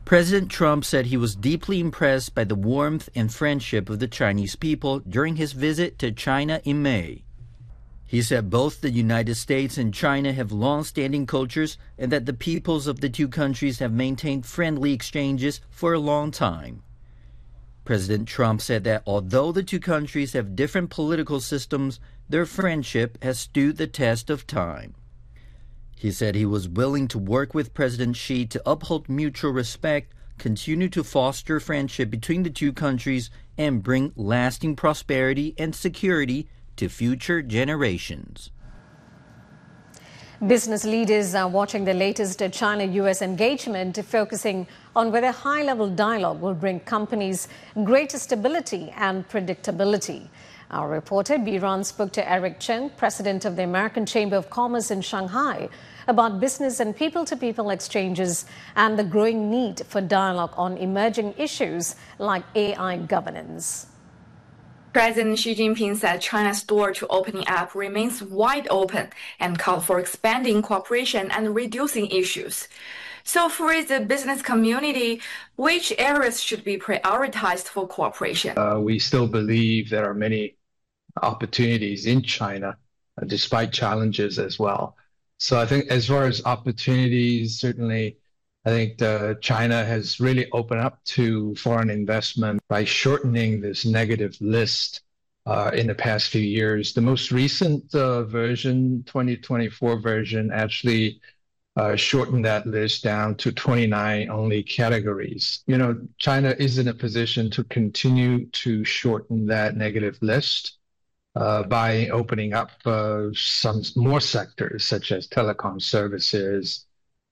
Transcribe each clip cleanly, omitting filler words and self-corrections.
President Trump said he was deeply impressed by the warmth and friendship of the Chinese people during his visit to China in May. He said both the United States and China have long-standing cultures and that the peoples of the two countries have maintained friendly exchanges for a long time. President Trump said that although the two countries have different political systems, their friendship has stood the test of time. He said he was willing to work with President Xi to uphold mutual respect, continue to foster friendship between the two countries, and bring lasting prosperity and security to future generations. Business leaders are watching the latest China-US engagement, focusing on whether high-level dialogue will bring companies greater stability and predictability. Our reporter Biran spoke to Eric Chen, president of the American Chamber of Commerce in Shanghai, about business and people-to-people exchanges and the growing need for dialogue on emerging issues like AI governance. President Xi Jinping said China's door to opening up remains wide open and called for expanding cooperation and reducing issues. So for the business community, which areas should be prioritized for cooperation? We still believe there are many opportunities in China, despite challenges as well. So I think as far as opportunities, certainly I think China has really opened up to foreign investment by shortening this negative list in the past few years. The most recent version, 2024 version, actually shortened that list down to 29 only categories. You know, China is in a position to continue to shorten that negative list by opening up some more sectors such as telecom services,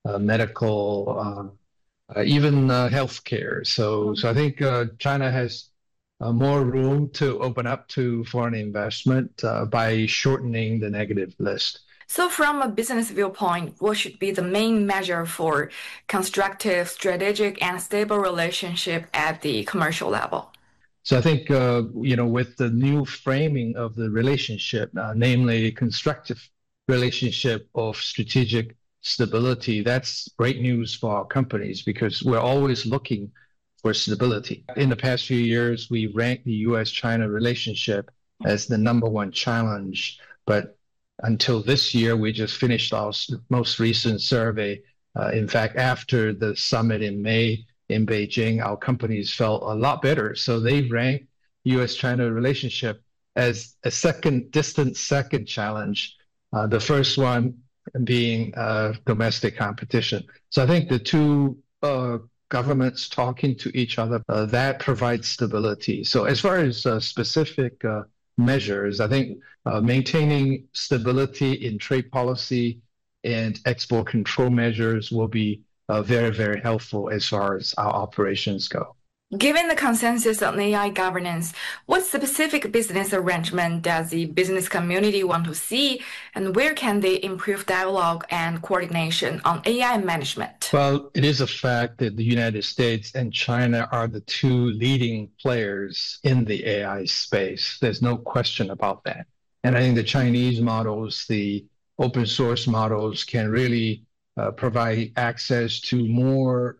medical, even healthcare. So I think China has more room to open up to foreign investment by shortening the negative list. So from a business viewpoint, what should be the main measure for constructive, strategic, and stable relationship at the commercial level? So I think, with the new framing of the relationship, namely constructive relationship of strategic stability, that's great news for our companies because we're always looking for stability. In the past few years, we ranked the U.S.-China relationship as the #1 challenge, but until this year, we just finished our most recent survey. In fact, after the summit in May in Beijing, our companies felt a lot better. So they ranked U.S.-China relationship as a distant second challenge, the first one being domestic competition. So I think the two governments talking to each other, that provides stability. So as far as specific measures, I think maintaining stability in trade policy and export control measures will be very, very helpful as far as our operations go. Given the consensus on AI governance, what specific business arrangement does the business community want to see, and where can they improve dialogue and coordination on AI management? Well, it is a fact that the United States and China are the two leading players in the AI space. There's no question about that. And I think the Chinese models, the open source models, can really provide access to more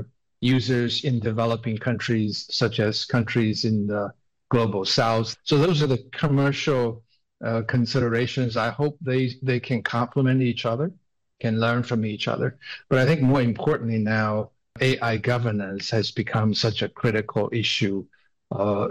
users in developing countries, such as countries in the global south. So those are the commercial considerations. I hope they can complement each other, can learn from each other. But I think more importantly now, AI governance has become such a critical issue